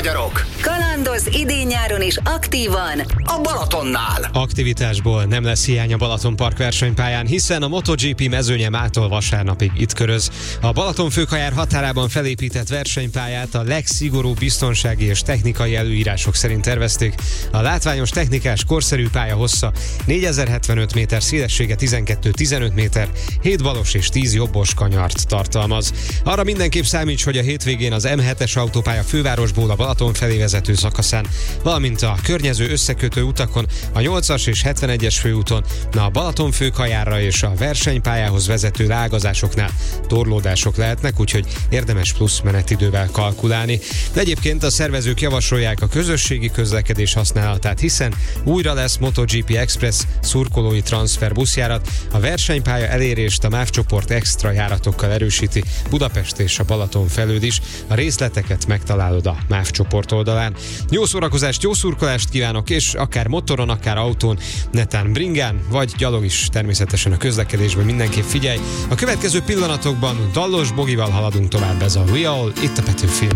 magyarok! Kalandoz idén-nyáron is aktívan A Balatonnál! Aktivitásból nem lesz hiány a Balatonpark versenypályán, hiszen a MotoGP mezőnye mától vasárnapig itt köröz. A Balatonfőkajár határában felépített versenypályát a legszigorúbb biztonsági és technikai előírások szerint tervezték. A látványos technikás korszerű pálya hossza 4075 méter, szélessége 12-15 méter, 7 balos és 10 jobbos kanyart tartalmaz. Arra mindenképp számíts, hogy a hétvégén az M7-es autópálya fővárosból a Balaton felé vezető szakaszán, valamint a környező összekötő utakon, a 8-as és 71-es főúton, a Balatonfőkajárra és a versenypályához vezető lágazásoknál torlódások lehetnek, úgyhogy érdemes plusz menetidővel kalkulálni. De egyébként a szervezők javasolják a közösségi közlekedés használatát, hiszen újra lesz MotoGP Express szurkolói transfer buszjárat, a versenypálya elérést a MÁV csoport extra járatokkal erősíti Budapest és a Balaton felől is. A részleteket megtalálod a MÁV csoport oldalán. Jó szórakozást, jó szurkolást kívánok, és akár motoron, akár autón, netán bringán, vagy gyalog is természetesen a közlekedésben mindenképp figyelj. A következő pillanatokban Dallos Bogival haladunk tovább, ez a We All, itt a Petőfi.